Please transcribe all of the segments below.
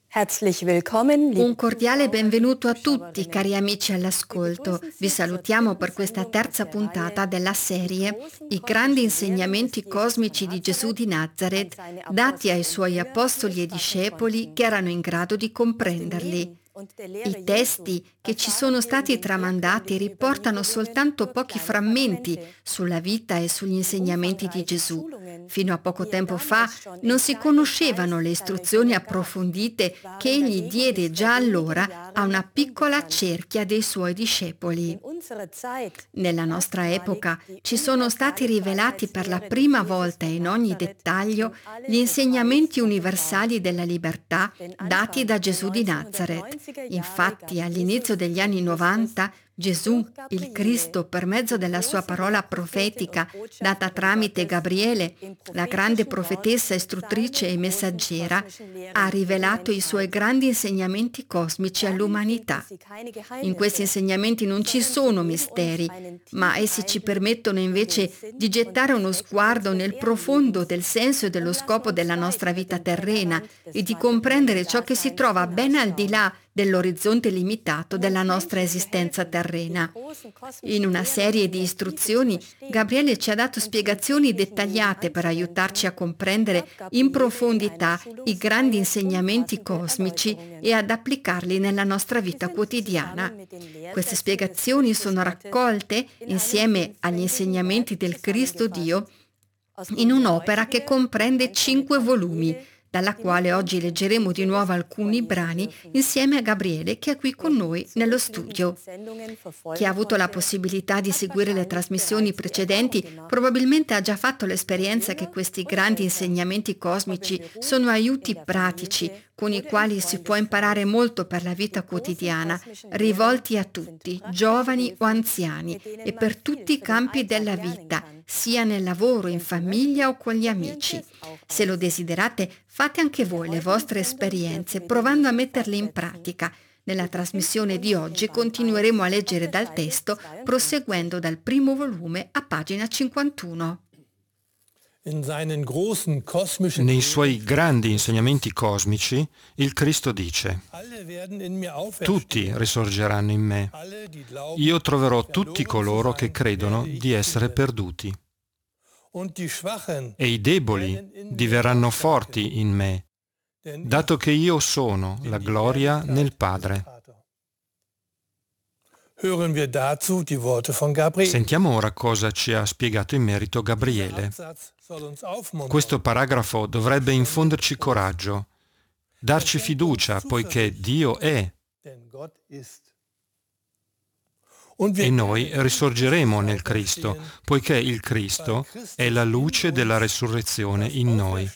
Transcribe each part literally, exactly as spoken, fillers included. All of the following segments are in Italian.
Herzlich willkommen, liebe Un cordiale benvenuto a tutti, cari amici all'ascolto. Vi salutiamo per questa terza puntata della serie I grandi insegnamenti cosmici di Gesù di Nazareth, dati ai suoi apostoli e discepoli che erano in grado di comprenderli. I testi che ci sono stati tramandati riportano soltanto pochi frammenti sulla vita e sugli insegnamenti di Gesù. Fino a poco tempo fa non si conoscevano le istruzioni approfondite che egli diede già allora a una piccola cerchia dei suoi discepoli. Nella nostra epoca ci sono stati rivelati per la prima volta in ogni dettaglio gli insegnamenti universali della libertà dati da Gesù di Nazareth. Infatti, all'inizio degli anni novanta, Gesù, il Cristo, per mezzo della sua parola profetica, data tramite Gabriele, la grande profetessa istruttrice e messaggera, ha rivelato i suoi grandi insegnamenti cosmici all'umanità. In questi insegnamenti non ci sono misteri, ma essi ci permettono invece di gettare uno sguardo nel profondo del senso e dello scopo della nostra vita terrena e di comprendere ciò che si trova ben al di là dell'orizzonte limitato della nostra esistenza terrena. In una serie di istruzioni, Gabriele ci ha dato spiegazioni dettagliate per aiutarci a comprendere in profondità i grandi insegnamenti cosmici e ad applicarli nella nostra vita quotidiana. Queste spiegazioni sono raccolte, insieme agli insegnamenti del Cristo Dio, in un'opera che comprende cinque volumi, dalla quale oggi leggeremo di nuovo alcuni brani insieme a Gabriele, che è qui con noi nello studio. Chi ha avuto la possibilità di seguire le trasmissioni precedenti probabilmente ha già fatto l'esperienza che questi grandi insegnamenti cosmici sono aiuti pratici con i quali si può imparare molto per la vita quotidiana, rivolti a tutti, giovani o anziani, e per tutti i campi della vita, sia nel lavoro, in famiglia o con gli amici. Se lo desiderate, fate anche voi le vostre esperienze, provando a metterle in pratica. Nella trasmissione di oggi continueremo a leggere dal testo, proseguendo dal primo volume a pagina cinquantuno. Nei suoi grandi insegnamenti cosmici, il Cristo dice: tutti risorgeranno in me. Io troverò tutti coloro che credono di essere perduti. E i deboli diverranno forti in me, dato che io sono la gloria nel Padre. Sentiamo ora cosa ci ha spiegato in merito Gabriele. Questo paragrafo dovrebbe infonderci coraggio, darci fiducia, poiché Dio è. E noi risorgeremo nel Cristo, poiché il Cristo è la luce della resurrezione in noi.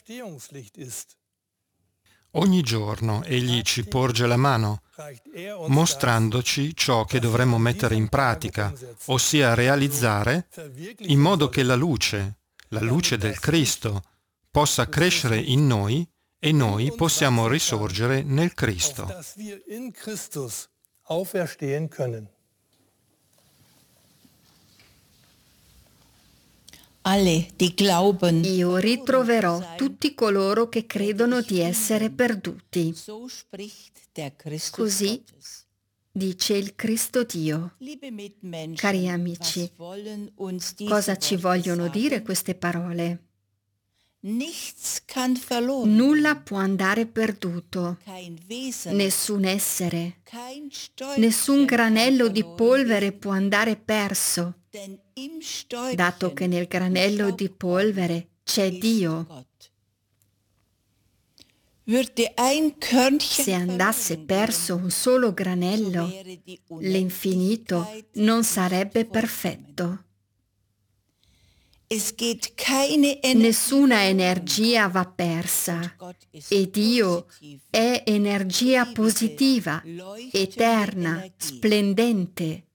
Ogni giorno Egli ci porge la mano, mostrandoci ciò che dovremmo mettere in pratica, ossia realizzare, in modo che la luce, la luce del Cristo, possa crescere in noi e noi possiamo risorgere nel Cristo. Io ritroverò tutti coloro che credono di essere perduti. Così dice il Cristo Dio. Cari amici, cosa ci vogliono dire queste parole? Nulla può andare perduto, nessun essere, nessun granello di polvere può andare perso, dato che nel granello di polvere c'è Dio. Se andasse perso un solo granello, l'infinito non sarebbe perfetto. Nessuna energia va persa e Dio è energia positiva, eterna, splendente.